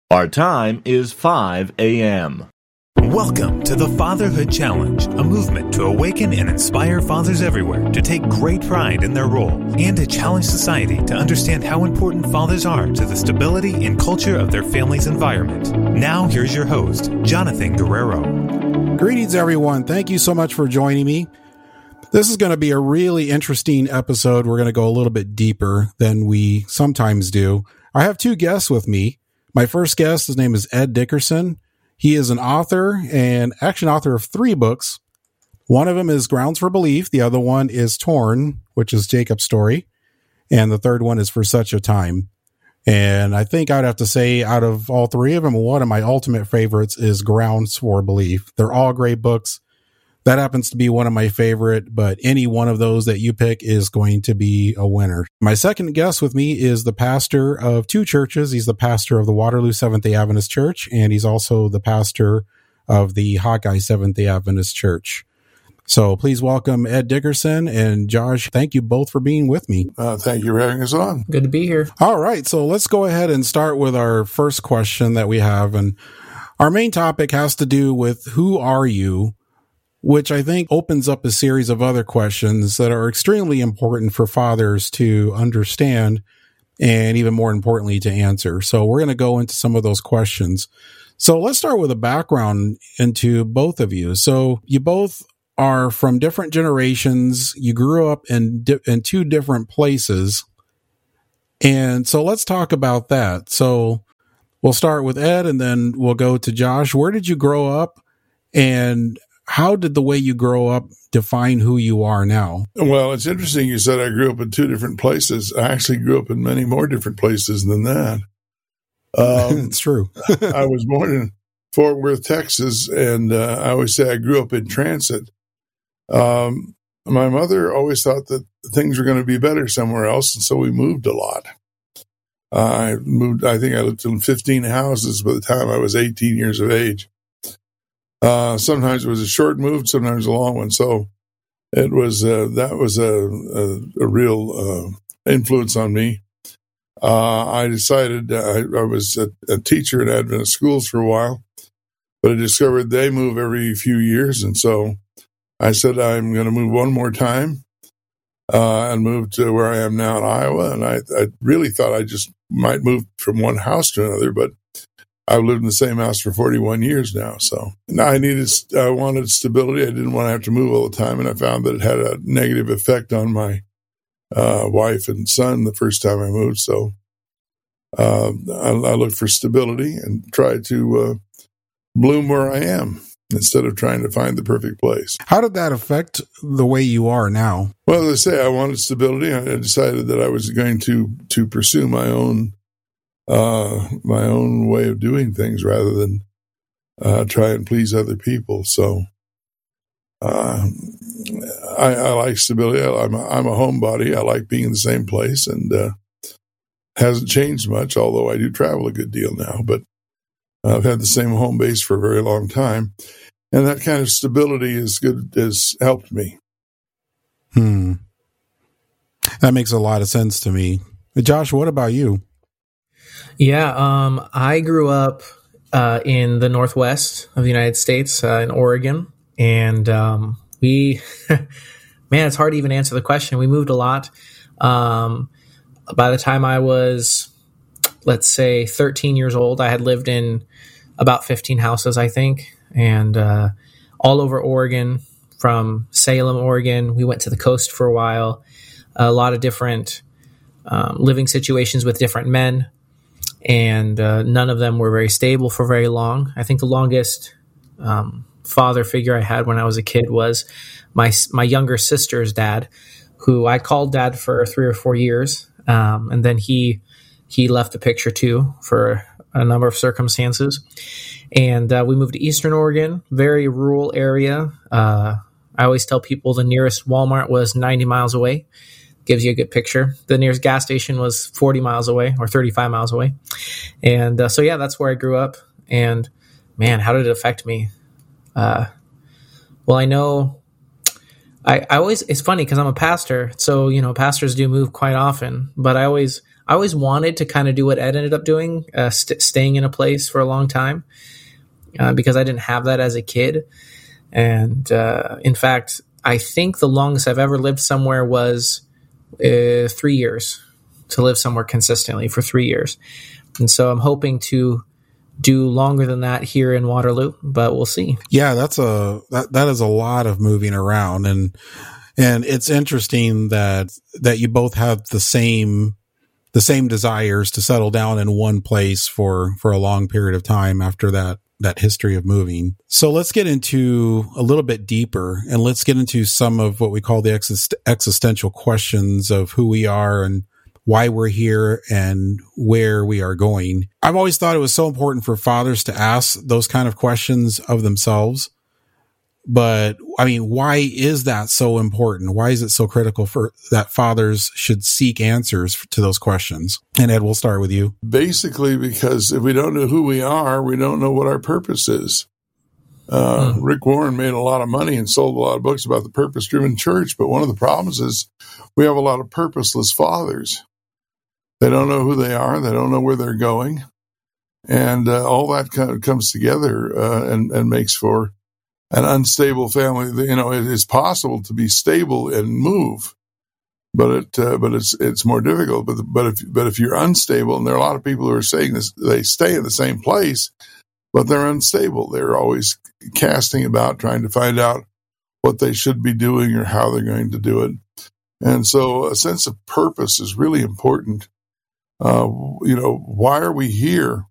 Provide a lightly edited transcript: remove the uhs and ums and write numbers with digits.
Our time is 5 a.m. Welcome to the Fatherhood Challenge, a movement to awaken and inspire fathers everywhere to take great pride in their role and to challenge society to understand how important fathers are to the stability and culture of their family's environment. Now, here's your host, Jonathan Guerrero. Greetings, everyone. Thank you so much for joining me. This is going to be a really interesting episode. We're going to go a little bit deeper than we sometimes do. I have two guests with me. My first guest, his name is Ed Dickerson. He is an author and actually an author of 3 books. One of them is Grounds for Belief. The other one is Torn, which is Jacob's story. And the third one is For Such a Time. And I think I'd have to say out of all 3 of them, one of my ultimate favorites is Grounds for Belief. They're all great books. That happens to be one of my favorite, but any one of those that you pick is going to be a winner. My second guest with me is the pastor of 2 churches. He's the pastor of the Waterloo Seventh-day Adventist Church, and he's also the pastor of the Hawkeye Seventh-day Adventist Church. So please welcome Ed Dickerson and Josh. Thank you both for being with me. Thank you for having us on. Good to be here. All right, so let's go ahead and start with our first question that we have. And our main topic has to do with who are you? Which I think opens up a series of other questions that are extremely important for fathers to understand and even more importantly to answer. So we're going to go into some of those questions. So let's start with a background into both of you. So you both are from different generations. You grew up in 2 different places. And so let's talk about that. So we'll start with Ed and then we'll go to Josh. Where did you grow up and how did the way you grow up define who you are now? Well, it's interesting you said I grew up in 2 different places. I actually grew up in many more different places than that. It's true. I was born in Fort Worth, Texas, and I always say I grew up in transit. My mother always thought that things were going to be better somewhere else, and so we moved a lot. I think I lived in 15 houses by the time I was 18 years of age. Sometimes it was a short move, sometimes a long one. So it was, that was a real, influence on me. I decided I was a teacher at Adventist schools for a while, but I discovered they move every few years. And so I said, I'm going to move one more time, and move to where I am now in Iowa. And I really thought I just might move from one house to another, but I've lived in the same house for 41 years now. So I wanted stability. I didn't want to have to move all the time. And I found that it had a negative effect on my wife and son the first time I moved. So I looked for stability and tried to bloom where I am instead of trying to find the perfect place. How did that affect the way you are now? Well, as I say, I wanted stability. I decided that I was going to pursue my own way of doing things rather than try and please other people. So I like stability. I'm a homebody. I like being in the same place, and hasn't changed much, although I do travel a good deal now. But I've had the same home base for a very long time, and that kind of stability has helped me. That makes a lot of sense to me. Josh, what about you? Yeah, I grew up in the Northwest of the United States, in Oregon, and we, man, it's hard to even answer the question. We moved a lot. By the time I was, let's say, 13 years old, I had lived in about 15 houses, I think, and all over Oregon, from Salem, Oregon. We went to the coast for a while, a lot of different living situations with different men. And none of them were very stable for very long. I think the longest father figure I had when I was a kid was my younger sister's dad, who I called dad for 3 or 4 years. And then he left the picture too for a number of circumstances. And we moved to Eastern Oregon, very rural area. I always tell people the nearest Walmart was 90 miles away. Gives you a good picture. The nearest gas station was 40 miles away or 35 miles away. And so, yeah, that's where I grew up. And, man, how did it affect me? Well, I know I always – it's funny because I'm a pastor. So, pastors do move quite often. But I I always wanted to kind of do what Ed ended up doing, staying in a place for a long time, because I didn't have that as a kid. And in fact, I think the longest I've ever lived somewhere was 3 years, to live somewhere consistently for 3 years. And so I'm hoping to do longer than that here in Waterloo, but we'll see. Yeah, that is a lot of moving around, and it's interesting that you both have the same desires to settle down in one place for a long period of time after that history of moving. So let's get into a little bit deeper, and let's get into some of what we call the existential questions of who we are and why we're here and where we are going. I've always thought it was so important for fathers to ask those kind of questions of themselves. But I mean, why is that so important? Why is it so critical for that fathers should seek answers to those questions? And Ed, we'll start with you. Basically, because if we don't know who we are, we don't know what our purpose is. Rick Warren made a lot of money and sold a lot of books about the purpose-driven church. But one of the problems is we have a lot of purposeless fathers. They don't know who they are. They don't know where they're going. And all that kind of comes together and makes for an unstable family. You know, it is possible to be stable and move, but it's more difficult. But if you're unstable, and there are a lot of people who are saying this, they stay in the same place, but they're unstable. They're always casting about, trying to find out what they should be doing or how they're going to do it. And so a sense of purpose is really important. You know, why are we here?